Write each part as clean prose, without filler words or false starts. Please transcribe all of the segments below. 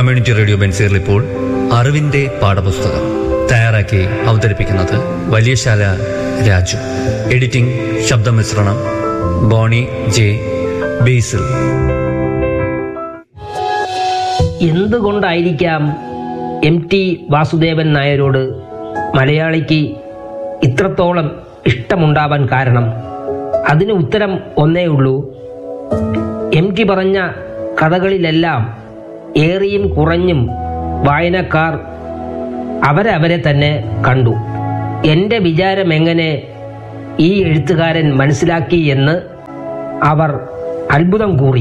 Community radio ബെൻസീറിൽ ഇപ്പോൾ അറിവിന്റെ പാഠപുസ്തകം തയ്യാറാക്കി അവതരിപ്പിക്കുന്നത് വലിയശാല രാജു. എഡിറ്റിംഗ് ശബ്ദമിശ്രണം ബോണി ജെ ബേസിൽ. എന്തുകൊണ്ടായിരിക്കാം MT വാസുദേവൻ നായരോട് മലയാളിക്ക് ഇത്രത്തോളം ഇഷ്ടമുണ്ടാവാൻ കാരണം? അതിന് ഉത്തരം ഒന്നേ ഉള്ളൂ. MT പറഞ്ഞ കഥകളിലെല്ലാം ഏറിയും കുറഞ്ഞും വായനക്കാർ അവരെ തന്നെ കണ്ടു. എൻ്റെ വിചാരം എങ്ങനെ ഈ എഴുത്തുകാരൻ മനസ്സിലാക്കി എന്ന് അവർ അത്ഭുതം കൂറി.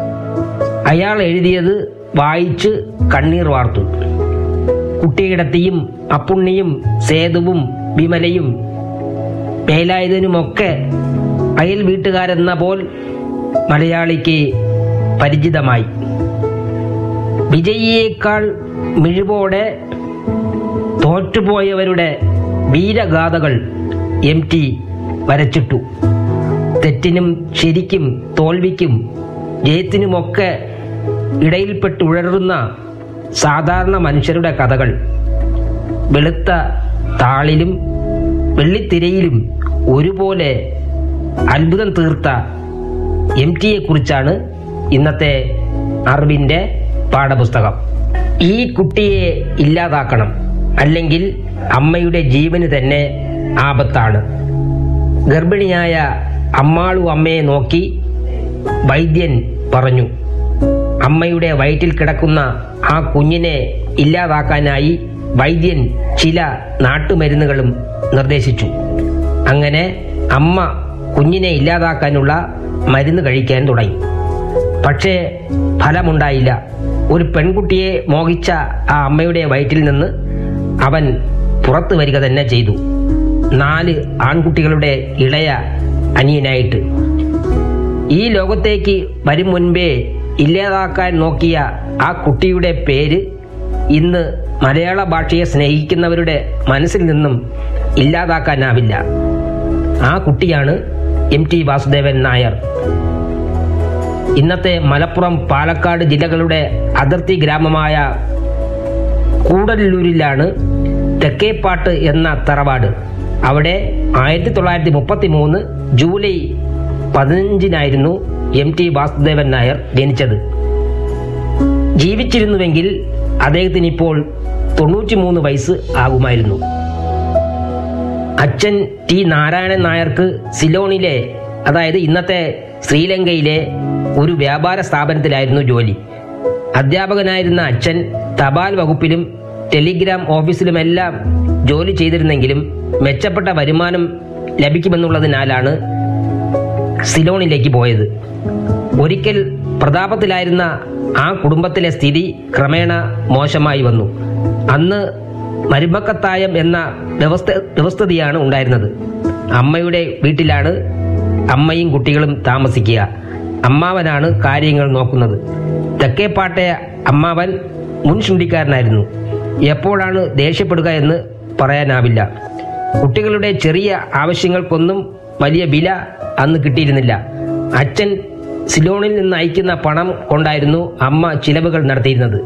അയാൾ എഴുതിയത് വായിച്ച് കണ്ണീർ വാർത്തു. കുട്ടിയിടത്തിയും അപ്പുണ്ണിയും സേതുവും വിമലയും വേലായുധനുമൊക്കെ അയൽ വീട്ടുകാരെന്ന പോൽ മലയാളിക്ക് പരിചിതമായി. വിജയിയേക്കാൾ മിഴിവോടെ തോറ്റുപോയവരുടെ വീരഗാഥകൾ MT വരച്ചിട്ടു. തെറ്റിനും ശരിക്കും തോൽവിക്കും ജയത്തിനുമൊക്കെ ഇടയിൽപ്പെട്ടുഴറുന്ന സാധാരണ മനുഷ്യരുടെ കഥകൾ വെളുത്ത താളിലും വെള്ളിത്തിരയിലും ഒരുപോലെ അത്ഭുതം തീർത്ത MTയെ കുറിച്ചാണ് ഇന്നത്തെ അറിവിന്റെ പാഠപുസ്തകം. ഈ കുട്ടിയെ ഇല്ലാതാക്കണം, അല്ലെങ്കിൽ അമ്മയുടെ ജീവന് തന്നെ ആപത്താണ്. ഗർഭിണിയായ അമ്മാളു അമ്മയെ നോക്കി വൈദ്യൻ പറഞ്ഞു. അമ്മയുടെ വയറ്റിൽ കിടക്കുന്ന ആ കുഞ്ഞിനെ ഇല്ലാതാക്കാനായി വൈദ്യൻ ചില നാട്ടുമരുന്നുകളും നിർദ്ദേശിച്ചു. അങ്ങനെ അമ്മ കുഞ്ഞിനെ ഇല്ലാതാക്കാനുള്ള മരുന്ന് കഴിക്കാൻ തുടങ്ങി. പക്ഷേ ഫലമുണ്ടായില്ല. ഒരു പെൺകുട്ടിയെ മോഹിച്ച ആ അമ്മയുടെ വയറ്റിൽ നിന്ന് അവൻ പുറത്തു വരിക തന്നെ ചെയ്തു, 4 ആൺകുട്ടികളുടെ ഇളയ അനിയനായിട്ട്. ഈ ലോകത്തേക്ക് വരും മുൻപേ ഇല്ലാതാക്കാൻ നോക്കിയ ആ കുട്ടിയുടെ പേര് ഇന്ന് മലയാള ഭാഷയെ സ്നേഹിക്കുന്നവരുടെ മനസ്സിൽ നിന്നും ഇല്ലാതാക്കാനാവില്ല. ആ കുട്ടിയാണ് MT വാസുദേവൻ നായർ. ഇന്നത്തെ മലപ്പുറം പാലക്കാട് ജില്ലകളുടെ അതിർത്തി ഗ്രാമമായ കൂടല്ലൂരിലാണ് തെക്കേപ്പാട്ട് എന്ന തറവാട്. അവിടെ 1933 ജൂലൈ 15 MT വാസുദേവൻ നായർ ജനിച്ചത്. ജീവിച്ചിരുന്നുവെങ്കിൽ അദ്ദേഹത്തിന് ഇപ്പോൾ 93 വയസ്സ് ആകുമായിരുന്നു. അച്ഛൻ T നാരായണൻ നായർക്ക് സിലോണിലെ, അതായത് ഇന്നത്തെ ശ്രീലങ്കയിലെ ഒരു വ്യാപാര സ്ഥാപനത്തിലായിരുന്നു ജോലി. അധ്യാപകനായിരുന്ന അച്ഛൻ തപാൽ വകുപ്പിലും ടെലിഗ്രാം ഓഫീസിലുമെല്ലാം ജോലി ചെയ്തിരുന്നെങ്കിലും മെച്ചപ്പെട്ട വരുമാനം ലഭിക്കുമെന്നുള്ളതിനാലാണ് സിലോണിലേക്ക് പോയത്. ഒരിക്കൽ പ്രതാപത്തിലായിരുന്ന ആ കുടുംബത്തിലെ സ്ഥിതി ക്രമേണ മോശമായി വന്നു. അന്ന് മരുമക്കത്തായം എന്ന വ്യവസ്ഥിതിയാണ് ഉണ്ടായിരുന്നത്. അമ്മയുടെ വീട്ടിലാണ് അമ്മയും കുട്ടികളും താമസിക്കുക. അമ്മാവനാണ് കാര്യങ്ങൾ നോക്കുന്നത്. തെക്കേപ്പാട്ടെ അമ്മാവൻ മുൻശുണ്ടിക്കാരനായിരുന്നു. എപ്പോഴാണ് ദേഷ്യപ്പെടുക എന്ന് പറയാനാവില്ല. കുട്ടികളുടെ ചെറിയ ആവശ്യങ്ങൾക്കൊന്നും വലിയ വില അന്ന് കിട്ടിയിരുന്നില്ല. അച്ഛൻ സിലോണിൽ നിന്ന് അയക്കുന്ന പണം കൊണ്ടായിരുന്നു അമ്മ ചിലവുകൾ നടത്തിയിരുന്നത്.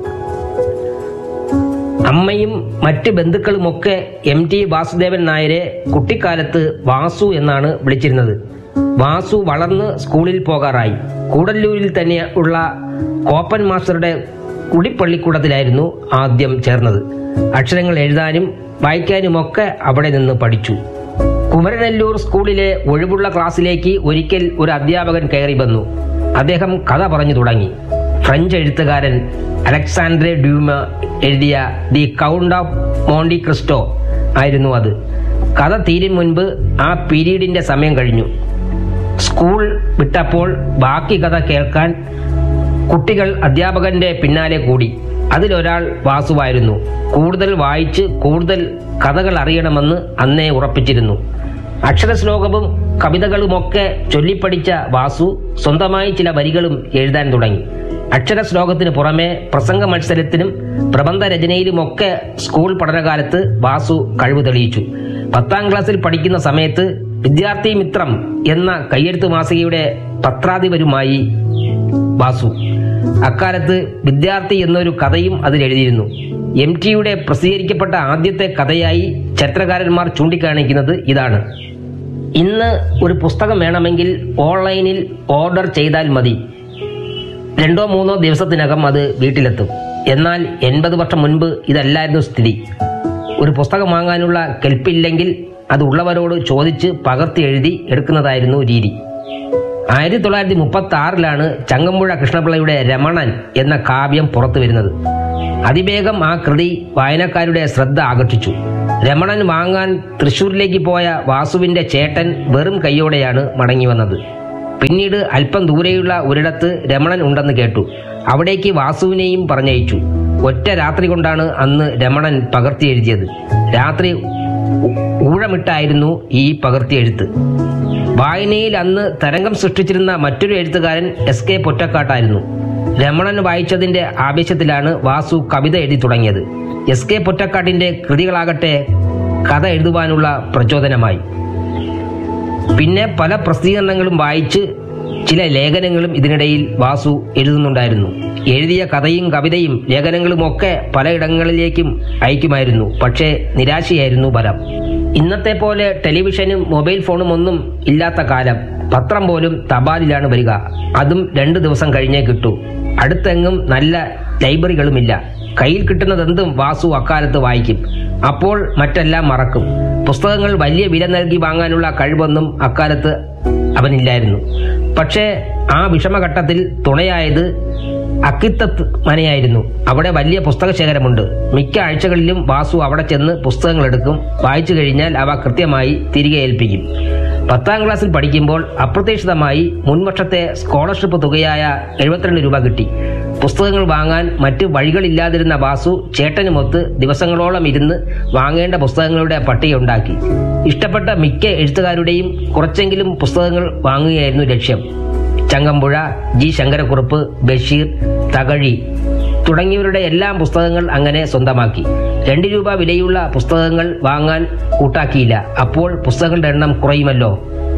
അമ്മയും മറ്റ് ബന്ധുക്കളുമൊക്കെ MT വാസുദേവൻ നായരെ കുട്ടിക്കാലത്ത് വാസു എന്നാണ് വിളിച്ചിരുന്നത്. വാസു വളർന്ന് സ്കൂളിൽ പോകാറായി. കൂടല്ലൂരിൽ തന്നെ ഉള്ള കോപ്പൻ മാസ്റ്ററുടെ കുടിപ്പള്ളിക്കൂടത്തിലായിരുന്നു ആദ്യം ചേർന്നത്. അക്ഷരങ്ങൾ എഴുതാനും വായിക്കാനുമൊക്കെ അവിടെ നിന്ന് പഠിച്ചു. കുമരനെല്ലൂർ സ്കൂളിലെ ഒഴിവുള്ള ക്ലാസ്സിലേക്ക് ഒരിക്കൽ ഒരു അധ്യാപകൻ കയറി വന്നു. അദ്ദേഹം കഥ പറഞ്ഞു തുടങ്ങി. ഫ്രഞ്ച് എഴുത്തുകാരൻ അലക്സാൻഡ്രെ ഡ്യൂമ എഴുതിയ ദി കൗണ്ട് ഓഫ് മോണ്ടി ക്രിസ്റ്റോ ആയിരുന്നു അത്. കഥ തീരും മുൻപ് ആ പീരീഡിന്റെ സമയം കഴിഞ്ഞു. സ്കൂൾ വിട്ടപ്പോൾ ബാക്കി കഥ കേൾക്കാൻ കുട്ടികൾ അധ്യാപകന്റെ പിന്നാലെ കൂടി. അതിലൊരാൾ വാസുവായിരുന്നു. കൂടുതൽ വായിച്ച് കൂടുതൽ കഥകൾ അറിയണമെന്ന് അന്നേ ഉറപ്പിച്ചിരുന്നു. അക്ഷരശ്ലോകവും കവിതകളുമൊക്കെ ചൊല്ലിപ്പടിച്ച വാസു സ്വന്തമായി ചില വരികളും എഴുതാൻ തുടങ്ങി. അക്ഷരശ്ലോകത്തിന് പുറമെ പ്രസംഗ മത്സരത്തിനും പ്രബന്ധരചനയിലുമൊക്കെ സ്കൂൾ പഠനകാലത്ത് വാസു കഴിവ് തെളിയിച്ചു. 10ാം ക്ലാസ്സിൽ പഠിക്കുന്ന സമയത്ത് വിദ്യാർത്ഥി മിത്രം എന്ന കയ്യെഴുത്ത് മാസികയുടെ പത്രാധിപരുമായി വാസു. അക്കാലത്ത് വിദ്യാർത്ഥി എന്നൊരു കഥയും അതിലെഴുതിയിരുന്നു. MTയുടെ പ്രസിദ്ധീകരിക്കപ്പെട്ട ആദ്യത്തെ കഥയായി ചരിത്രകാരന്മാർ ചൂണ്ടിക്കാണിക്കുന്നത് ഇതാണ്. ഇന്ന് ഒരു പുസ്തകം വേണമെങ്കിൽ ഓൺലൈനിൽ ഓർഡർ ചെയ്താൽ മതി, 2-3 ദിവസത്തിനകം അത് വീട്ടിലെത്തും. എന്നാൽ 80 വർഷം മുൻപ് ഇതല്ലായിരുന്നു സ്ഥിതി. ഒരു പുസ്തകം വാങ്ങാനുള്ള കെൽപ്പില്ലെങ്കിൽ അത് ഉള്ളവരോട് ചോദിച്ച് പകർത്തി എഴുതി എടുക്കുന്നതായിരുന്നു രീതി. 1936 ചങ്ങമ്പുഴ കൃഷ്ണപിള്ളയുടെ രമണൻ എന്ന കാവ്യം പുറത്തു വരുന്നത്. അതിവേഗം ആ കൃതി വായനക്കാരുടെ ശ്രദ്ധ ആകർഷിച്ചു. രമണൻ വാങ്ങാൻ തൃശൂരിലേക്ക് പോയ വാസുവിന്റെ ചേട്ടൻ വെറും കൈയോടെയാണ് മടങ്ങി വന്നത്. പിന്നീട് അല്പം ദൂരെയുള്ള ഒരിടത്ത് രമണൻ ഉണ്ടെന്ന് കേട്ടു. അവിടേക്ക് വാസുവിനെയും പറഞ്ഞയച്ചു. ഒറ്റ രാത്രി കൊണ്ടാണ് അന്ന് രമണൻ പകർത്തി എഴുതിയത്. രാത്രി ഊഴമിട്ടായിരുന്നു ഈ പകർത്തി എഴുത്ത്. വായനയിൽ അന്ന് തരംഗം സൃഷ്ടിച്ചിരുന്ന മറ്റൊരു എഴുത്തുകാരൻ SK പൊറ്റക്കാട്ടായിരുന്നു. രമണൻ വായിച്ചതിന്റെ ആവേശത്തിലാണ് വാസു കവിത എഴുതി തുടങ്ങിയത്. SK പൊറ്റക്കാട്ടിന്റെ കൃതികളാകട്ടെ കഥ എഴുതുവാനുള്ള പ്രചോദനമായി. പിന്നെ പല പ്രസിദ്ധീകരണങ്ങളും വായിച്ച് ചില ലേഖനങ്ങളും ഇതിനിടയിൽ വാസു എഴുതുന്നുണ്ടായിരുന്നു. എഴുതിയ കഥയും കവിതയും ലേഖനങ്ങളും ഒക്കെ പലയിടങ്ങളിലേക്കും അയക്കുമായിരുന്നു. പക്ഷേ നിരാശയായിരുന്നു ഫലം. ഇന്നത്തെ പോലെ ടെലിവിഷനും മൊബൈൽ ഫോണും ഒന്നും ഇല്ലാത്ത കാലം. പത്രം പോലും തപാലിലാണ് വരിക. അതും 2 ദിവസം കഴിഞ്ഞേ കിട്ടൂ. അടുത്തെങ്ങും നല്ല ലൈബ്രറികളുമില്ല. കയ്യിൽ കിട്ടുന്നതെന്തും വാസു അക്കാലത്ത് വായിക്കും. അപ്പോൾ മറ്റെല്ലാം മറക്കും. പുസ്തകങ്ങൾ വലിയ വില നൽകി വാങ്ങാനുള്ള കഴിവൊന്നും അക്കാലത്ത് അവനില്ലായിരുന്നു. പക്ഷേ ആ വിഷമഘട്ടത്തിൽ തുണയായത് അക്കിത്തത്ത് മനയായിരുന്നു. അവിടെ വലിയ പുസ്തക ശേഖരമുണ്ട്. മിക്ക ആഴ്ചകളിലും വാസു അവിടെ ചെന്ന് പുസ്തകങ്ങൾ എടുക്കും. വായിച്ചു കഴിഞ്ഞാൽ അവ കൃത്യമായി തിരികെ ഏൽപ്പിക്കും. 10ാം ക്ലാസ്സിൽ പഠിക്കുമ്പോൾ അപ്രതീക്ഷിതമായി മുൻവർഷത്തെ സ്കോളർഷിപ്പ് തുകയായ 72 രൂപ കിട്ടി. പുസ്തകങ്ങൾ വാങ്ങാൻ മറ്റ് വഴികളില്ലാതിരുന്ന വാസു ചേട്ടനുമൊത്ത് ദിവസങ്ങളോളം ഇരുന്ന് വാങ്ങേണ്ട പുസ്തകങ്ങളുടെ പട്ടിക ഉണ്ടാക്കി. ഇഷ്ടപ്പെട്ട മിക്ക എഴുത്തുകാരുടെയും കുറച്ചെങ്കിലും പുസ്തകങ്ങൾ വാങ്ങുകയായിരുന്നു ലക്ഷ്യം. ചങ്ങമ്പുഴ, G. ശങ്കരക്കുറുപ്പ്, ബഷീർ, തകഴി തുടങ്ങിയവരുടെ എല്ലാം പുസ്തകങ്ങൾ അങ്ങനെ സ്വന്തമാക്കി. 2 രൂപ വിലയുള്ള പുസ്തകങ്ങൾ വാങ്ങാൻ കൂട്ടാക്കിയില്ല. അപ്പോൾ പുസ്തകങ്ങളുടെ എണ്ണം കുറയുമല്ലോ.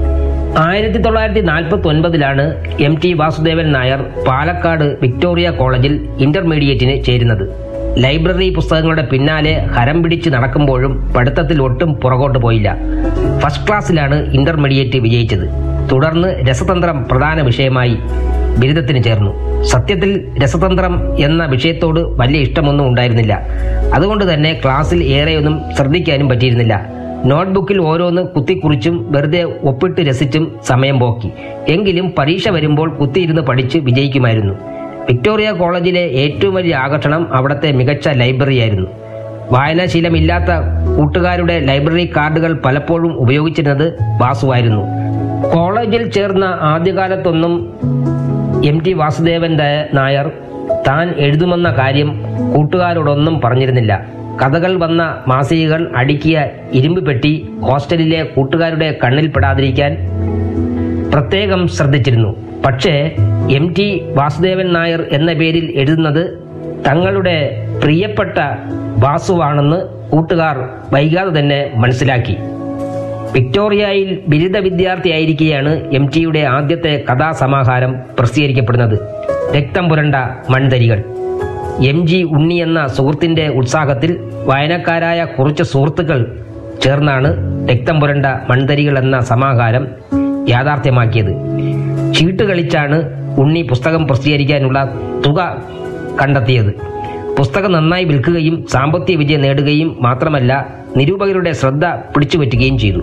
1949 MT വാസുദേവൻ നായർ പാലക്കാട് വിക്ടോറിയ കോളേജിൽ ഇന്റർമീഡിയറ്റിന് ചേരുന്നത്. ലൈബ്രറി പുസ്തകങ്ങളുടെ പിന്നാലെ ഹരം പിടിച്ച് നടക്കുമ്പോഴും പഠിത്തത്തിൽ ഒട്ടും പുറകോട്ട് പോയില്ല. ഫസ്റ്റ് ക്ലാസ്സിലാണ് ഇന്റർമീഡിയറ്റ് വിജയിച്ചത്. തുടർന്ന് രസതന്ത്രം പ്രധാന വിഷയമായി ബിരുദത്തിന് ചേർന്നു. സത്യത്തിൽ രസതന്ത്രം എന്ന വിഷയത്തോട് വലിയ ഇഷ്ടമൊന്നും ഉണ്ടായിരുന്നില്ല. അതുകൊണ്ട് തന്നെ ക്ലാസ്സിൽ ഏറെയൊന്നും ശ്രദ്ധിക്കാനും പറ്റിയിരുന്നില്ല. നോട്ട്ബുക്കിൽ ഓരോന്ന് കുത്തിക്കുറിച്ചും വെറുതെ ഒപ്പിട്ട് രസിച്ചും സമയം പോക്കി. എങ്കിലും പരീക്ഷ വരുമ്പോൾ കുത്തിയിരുന്ന് പഠിച്ച് വിജയിക്കുമായിരുന്നു. വിക്ടോറിയ കോളേജിലെ ഏറ്റവും വലിയ ആകർഷണം അവിടുത്തെ മികച്ച ലൈബ്രറിയായിരുന്നു. വായനാശീലമില്ലാത്ത കൂട്ടുകാരുടെ ലൈബ്രറി കാർഡുകൾ പലപ്പോഴും ഉപയോഗിച്ചിരുന്നത് വാസുവായിരുന്നു. കോളേജിൽ ചേർന്ന ആദ്യകാലത്തൊന്നും MT വാസുദേവൻ നായർ താൻ എഴുതുമെന്ന കാര്യം കൂട്ടുകാരോടൊന്നും പറഞ്ഞിരുന്നില്ല. കഥകൾ വന്ന മാസികകൾ അടുക്കിയ ഇരുമ്പ് പെട്ടി ഹോസ്റ്റലിലെ കൂട്ടുകാരുടെ കണ്ണിൽപ്പെടാതിരിക്കാൻ പ്രത്യേകം ശ്രദ്ധിച്ചിരുന്നു. പക്ഷേ MT വാസുദേവൻ നായർ എന്ന പേരിൽ എഴുതുന്നത് തങ്ങളുടെ പ്രിയപ്പെട്ട വാസുവാണെന്ന് കൂട്ടുകാർ വൈകാതെ തന്നെ മനസ്സിലാക്കി. വിക്ടോറിയയിൽ ബിരുദ വിദ്യാർത്ഥിയായിരിക്കെയാണ് MTയുടെ ആദ്യത്തെ കഥാസമാഹാരം പ്രസിദ്ധീകരിക്കപ്പെടുന്നത്. രക്തം പുരണ്ട മൺതരികൾ. MG ഉണ്ണി എന്ന സുഹൃത്തിന്റെ ഉത്സാഹത്തിൽ വായനക്കാരായ കുറച്ച് സുഹൃത്തുക്കൾ ചേർന്നാണ് രക്തം പുരണ്ട മൺതരികൾ എന്ന സമാഹാരം യാഥാർത്ഥ്യമാക്കിയത്. ചീട്ട് കളിച്ചാണ് ഉണ്ണി പുസ്തകം പ്രസിദ്ധീകരിക്കാനുള്ള തുക കണ്ടെത്തിയത്. പുസ്തകം നന്നായി വിൽക്കുകയും സാമ്പത്തിക വിജയം നേടുകയും മാത്രമല്ല, നിരൂപകരുടെ ശ്രദ്ധ പിടിച്ചുപറ്റുകയും ചെയ്തു.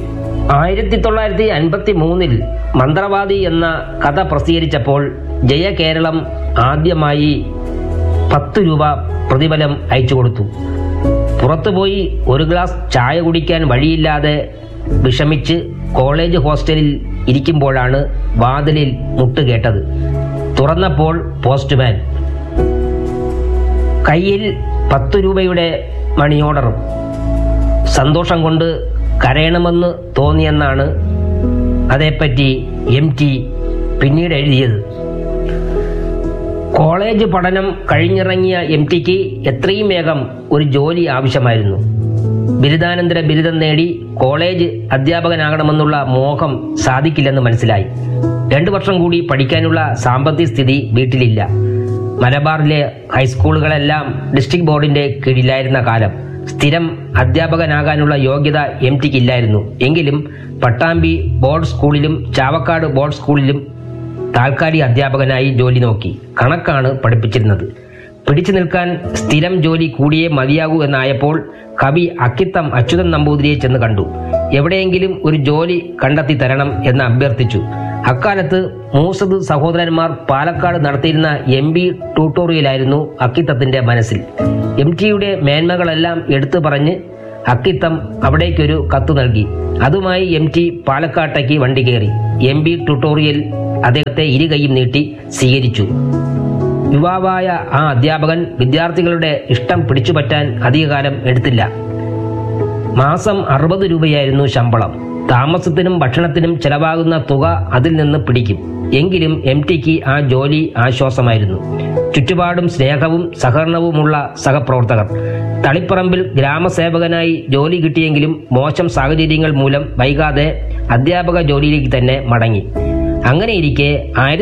1953 മന്ത്രവാദി എന്ന കഥ പ്രസിദ്ധീകരിച്ചപ്പോൾ ജയ കേരളം ആദ്യമായി 10 രൂപ പ്രതിഫലം അയച്ചു കൊടുത്തു. പുറത്തുപോയി ഒരു ഗ്ലാസ് ചായ കുടിക്കാൻ വഴിയില്ലാതെ വിഷമിച്ച് കോളേജ് ഹോസ്റ്റലിൽ ഇരിക്കുമ്പോഴാണ് വാതിലിൽ മുട്ടുകേട്ടത്. തുറന്നപ്പോൾ പോസ്റ്റ്മാൻ. കയ്യിൽ 10 രൂപയുടെ മണി ഓർഡറും. സന്തോഷം കൊണ്ട് കരയണമെന്ന് തോന്നിയെന്നാണ് അതേപ്പറ്റി MT പിന്നീട് എഴുതിയത്. കോളേജ് പഠനം കഴിഞ്ഞിറങ്ങിയ MTക്ക് എത്രയും വേഗം ഒരു ജോലി ആവശ്യമായിരുന്നു. ബിരുദാനന്തര ബിരുദം നേടി കോളേജ് അധ്യാപകനാകണമെന്നുള്ള മോഹം സാധിക്കില്ലെന്ന് മനസ്സിലായി. 2 വർഷം കൂടി പഠിക്കാനുള്ള സാമ്പത്തിക സ്ഥിതി വീട്ടിലില്ല. മലബാറിലെ ഹൈസ്കൂളുകളെല്ലാം ഡിസ്ട്രിക്ട് ബോർഡിന്റെ കീഴിലായിരുന്ന കാലം. സ്ഥിരം അധ്യാപകനാകാനുള്ള യോഗ്യത MTക്ക് ഇല്ലായിരുന്നു. എങ്കിലും പട്ടാമ്പി ബോർഡ് സ്കൂളിലും ചാവക്കാട് ബോർഡ് സ്കൂളിലും താൽക്കാലിക അധ്യാപകനായി ജോലി നോക്കി. കണക്കാണ് പഠിപ്പിച്ചിരുന്നത്. പിടിച്ചു നിൽക്കാൻ സ്ഥിരം ജോലി കൂടിയേ മതിയാകൂ എന്നായപ്പോൾ കവി അക്കിത്തം അച്യുതൻ നമ്പൂതിരിയെ ചെന്ന് കണ്ടു. എവിടെയെങ്കിലും ഒരു ജോലി കണ്ടെത്തി തരണം എന്ന് അഭ്യർത്ഥിച്ചു. അക്കാലത്ത് മൂസദ് സഹോദരന്മാർ പാലക്കാട് നടത്തിയിരുന്ന MB ട്യൂട്ടോറിയലായിരുന്നു അക്കിത്തത്തിന്റെ മനസ്സിൽ. MTയുടെ മേന്മകളെല്ലാം എടുത്തു പറഞ്ഞ് അക്കിത്തം അവിടേക്കൊരു കത്ത് നൽകി. അതുമായി MT പാലക്കാട്ടേക്ക് വണ്ടി കയറി. MB ട്യൂട്ടോറിയൽ അദ്ദേഹത്തെ ഇരുകൈയും നീട്ടി സ്വീകരിച്ചു. യുവാവായ ആ അധ്യാപകൻ വിദ്യാർത്ഥികളുടെ ഇഷ്ടം പിടിച്ചുപറ്റാൻ അധികകാലം എടുത്തില്ല. മാസം 60 രൂപയായിരുന്നു ശമ്പളം. താമസത്തിനും ഭക്ഷണത്തിനും ചെലവാകുന്ന തുക അതിൽ നിന്ന് പിടിക്കും. എങ്കിലും MTക്ക് ആ ജോലി ആശ്വാസമായിരുന്നു. ചുറ്റുപാടും സ്നേഹവും സഹകരണവുമുള്ള സഹപ്രവർത്തകർ. തളിപ്പറമ്പിൽ ഗ്രാമസേവകനായി ജോലി കിട്ടിയെങ്കിലും മോശം സാഹചര്യങ്ങൾ മൂലം വൈകാതെ അധ്യാപക ജോലിയിലേക്ക് തന്നെ മടങ്ങി. അങ്ങനെയിരിക്കെ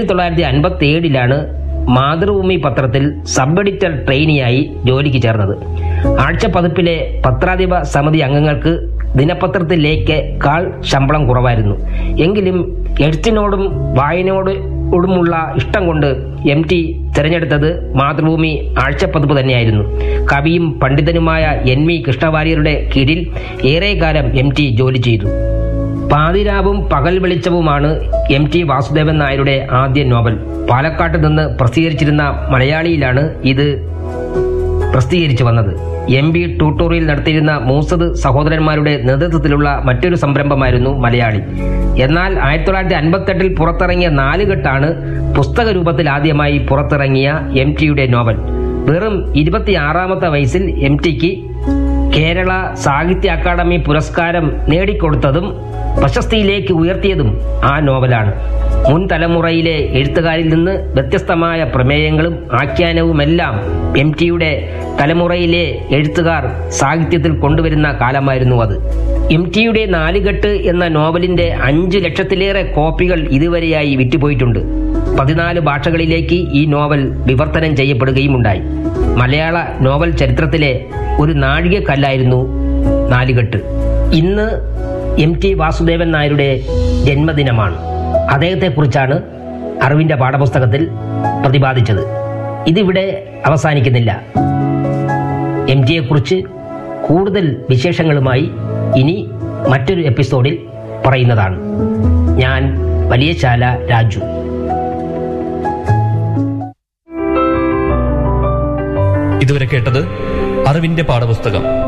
1957 മാതൃഭൂമി പത്രത്തിൽ സബ് എഡിറ്റർ ട്രെയിനിയായി ജോലിക്ക് ചേർന്നത്. ആഴ്ചപ്പതിപ്പിലെ പത്രാധിപ സമിതി അംഗങ്ങൾക്ക് ദിനപത്രത്തിലേക്കാൾ ശമ്പളം കുറവായിരുന്നു. എങ്കിലും എഴുത്തിനോടും വായനയോടുമുള്ള ഇഷ്ടം കൊണ്ട് MT തിരഞ്ഞെടുത്തത് മാതൃഭൂമി ആഴ്ചപ്പതിപ്പ് തന്നെയായിരുന്നു. കവിയും പണ്ഡിതനുമായ NV കൃഷ്ണവാര്യരുടെ കീഴിൽ ഏറെക്കാലം MT ജോലി ചെയ്തു. പാതിരാവും പകൽ വെളിച്ചവുമാണ് MT വാസുദേവൻ നായരുടെ ആദ്യ നോവൽ. പാലക്കാട്ട് നിന്ന് പ്രസിദ്ധീകരിച്ചിരുന്ന മലയാളിയിലാണ് ഇത് പ്രസിദ്ധീകരിച്ചു വന്നത്. MB ട്യൂട്ടോറിയൽ നടത്തിയിരുന്ന മൂസദ് സഹോദരന്മാരുടെ നേതൃത്വത്തിലുള്ള മറ്റൊരു സംരംഭമായിരുന്നു മലയാളി. എന്നാൽ 1958 പുറത്തിറങ്ങിയ 4 കെട്ടാണ് പുസ്തക രൂപത്തിൽ ആദ്യമായി പുറത്തിറങ്ങിയ MTയുടെ നോവൽ. വെറും 26-ാമത്തെ വയസ്സിൽ MTക്ക് കേരള സാഹിത്യ അക്കാദമി പുരസ്കാരം നേടിക്കൊടുത്തതും പ്രശസ്തിയിലേക്ക് ഉയർത്തിയതും ആ നോവലാണ്. മുൻ തലമുറയിലെ എഴുത്തുകാരിൽ നിന്ന് വ്യത്യസ്തമായ പ്രമേയങ്ങളും ആഖ്യാനവുമെല്ലാം MTയുടെ തലമുറയിലെ എഴുത്തുകാർ സാഹിത്യത്തിൽ കൊണ്ടുവരുന്ന കാലമായിരുന്നു അത്. MTയുടെ 4 കെട്ട് എന്ന നോവലിന്റെ 5 ലക്ഷത്തിലേറെ കോപ്പികൾ ഇതുവരെയായി വിറ്റുപോയിട്ടുണ്ട്. 14 ഭാഷകളിലേക്ക് ഈ നോവൽ വിവർത്തനം ചെയ്യപ്പെടുകയുമുണ്ടായി. മലയാള നോവൽ ചരിത്രത്തിലെ ഒരു നാഴികക്കല്ലായിരുന്നു 4 കെട്ട്. ഇന്ന് MT വാസുദേവൻ നായരുടെ ജന്മദിനമാണ്. അദ്ദേഹത്തെക്കുറിച്ചാണ് അറിവിന്റെ പാഠപുസ്തകത്തിൽ പ്രതിപാദിച്ചത്. ഇതിവിടെ അവസാനിക്കുന്നില്ല. MTയെക്കുറിച്ച് കൂടുതൽ വിശേഷങ്ങളുമായി ഇനി മറ്റൊരു എപ്പിസോഡിൽ പറയുന്നതാണ്. ഞാൻ വലിയശാല രാജു. ഇതുവരെ കേട്ടത് അറിവിന്റെ പാഠപുസ്തകം.